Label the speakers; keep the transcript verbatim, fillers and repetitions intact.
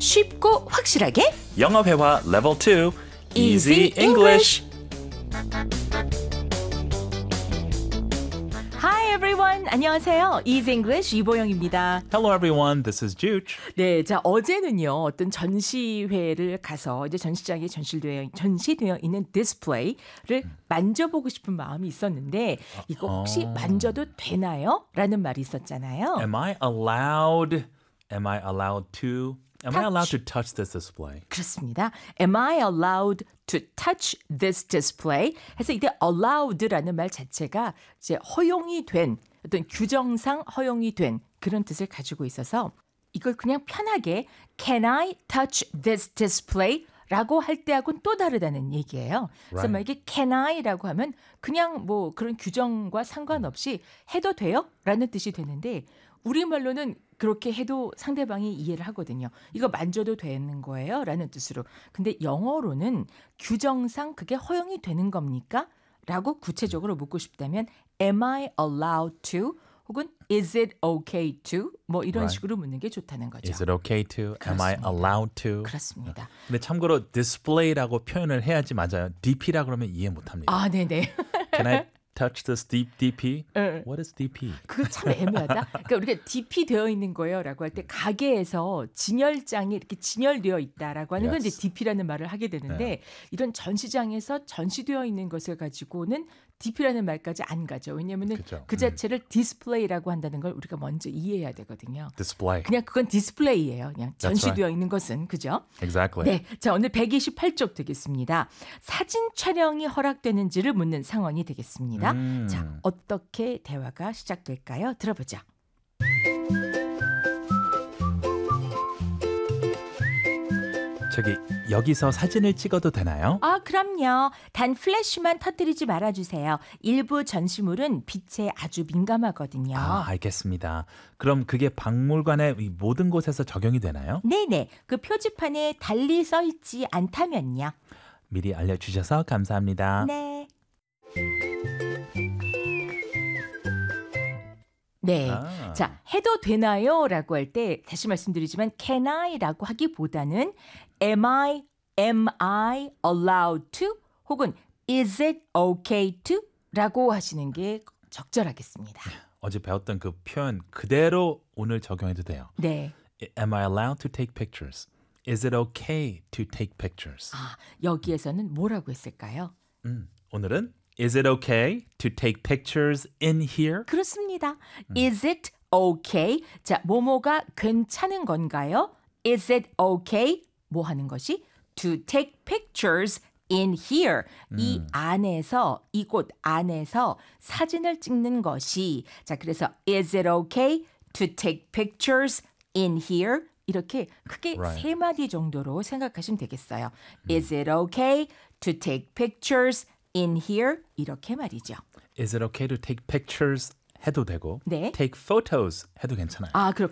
Speaker 1: 쉽고 확실하게
Speaker 2: 영어 회화 레벨 투
Speaker 1: Easy
Speaker 2: Easy English.
Speaker 1: Hi everyone. 안녕하세요. Easy English 이보영입니다.
Speaker 2: Hello everyone, this is Juge.
Speaker 1: 네, 자 어제는요 어떤 전시회를 가서 이제 전시장에 전시되어 전시되어 있는 디스플레이를 만져보고 싶은 마음이 있었는데 이거 혹시
Speaker 2: 어.
Speaker 1: 만져도 되나요? 라는 말이 있었잖아요.
Speaker 2: Am I allowed? Am I allowed to? Am I
Speaker 1: Touch.
Speaker 2: allowed to touch this display?
Speaker 1: 그렇습니다. Am I allowed to touch this display? 해서 이때 allowed라는 말 자체가 이제 허용이 된 어떤 규정상 허용이 된 그런 뜻을 가지고 있어서 이걸 그냥 편하게 Can I touch this display? 라고 할 때하고는 또 다르다는 얘기예요. 그래서
Speaker 2: Right.
Speaker 1: 만약에 can I라고 하면 그냥 뭐 그런 규정과 상관없이 해도 돼요? 라는 뜻이 되는데 우리말로는 그렇게 해도 상대방이 이해를 하거든요. 이거 만져도 되는 거예요? 라는 뜻으로. 근데 영어로는 규정상 그게 허용이 되는 겁니까? 라고 구체적으로 묻고 싶다면 Am I allowed to? 혹은 Is it okay to? 뭐 이런
Speaker 2: Right.
Speaker 1: 식으로 묻는 게 좋다는 거죠.
Speaker 2: Is it okay to? Am I
Speaker 1: 그렇습니다.
Speaker 2: allowed to?
Speaker 1: 그렇습니다.
Speaker 2: 근데 참고로 display라고 표현을 해야지 맞아요. 디피라 그러면 이해 못합니다.
Speaker 1: 아, 네네.
Speaker 2: Can I touch this D- DP?
Speaker 1: 네.
Speaker 2: What is 디피?
Speaker 1: 그거 참 애매하다. 그러니까 우리가 디피 되어 있는 거예요라고 할 때 가게에서 진열장이 이렇게 진열되어 있다라고 하는 건
Speaker 2: Yes.
Speaker 1: 이제 디피라는 말을 하게 되는데
Speaker 2: 네.
Speaker 1: 이런 전시장에서 전시되어 있는 것을 가지고는 디피라는 말까지 안 가죠. 왜냐하면
Speaker 2: 그쵸.
Speaker 1: 그 자체를 디스플레이라고 한다는 걸 우리가 먼저 이해해야 되거든요.
Speaker 2: Display.
Speaker 1: 그냥 그건 디스플레이예요. 그냥
Speaker 2: That's
Speaker 1: 전시되어
Speaker 2: right.
Speaker 1: 있는 것은 그죠?
Speaker 2: Exactly.
Speaker 1: 네, 자 오늘 백이십팔 쪽 되겠습니다. 사진 촬영이 허락되는지를 묻는 상황이 되겠습니다.
Speaker 2: 음.
Speaker 1: 자, 어떻게 대화가 시작될까요? 들어보죠.
Speaker 2: 저기 여기서 사진을 찍어도 되나요?
Speaker 1: 아, 그럼요. 단 플래시만 터뜨리지 말아주세요. 일부 전시물은 빛에 아주 민감하거든요.
Speaker 2: 아, 알겠습니다. 그럼 그게 박물관의 이 모든 곳에서 적용이 되나요?
Speaker 1: 네네. 그 표지판에 달리 써있지 않다면요.
Speaker 2: 미리 알려주셔서 감사합니다.
Speaker 1: 네. 네.
Speaker 2: 아.
Speaker 1: 자, 해도 되나요? 라고 할 때 다시 말씀드리지만 can I 라고 하기보다는 am I, am I allowed to? 혹은 is it okay to? 라고 하시는 게 적절하겠습니다.
Speaker 2: 어제 배웠던 그 표현 그대로 오늘 적용해도 돼요.
Speaker 1: 네.
Speaker 2: Am I allowed to take pictures? Is it okay to take pictures?
Speaker 1: 아, 여기에서는 뭐라고 했을까요?
Speaker 2: 음, 오늘은 Is it okay to take pictures in here?
Speaker 1: 그렇습니다. Is it okay? 자, 뭐뭐가 괜찮은 건가요? Is it okay? 뭐 하는 것이? To take pictures in here. 이 안에서, 이곳 안에서 사진을 찍는 것이. 자, 그래서 is it okay to take pictures in here? 이렇게 크게
Speaker 2: Right.
Speaker 1: 세 마디 정도로 생각하시면 되겠어요. Is it okay to take pictures in here? 이렇게 말이죠.
Speaker 2: Is it okay to take pictures 해도 되고
Speaker 1: 네.
Speaker 2: take photos 해도 괜찮아요.
Speaker 1: 아, 그렇군요.